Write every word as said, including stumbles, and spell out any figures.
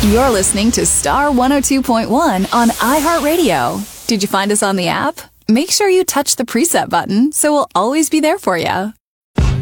You're listening to Star one oh two point one on iHeartRadio. Did you find us on the app? Make sure you touch the preset button so we'll always be there for you.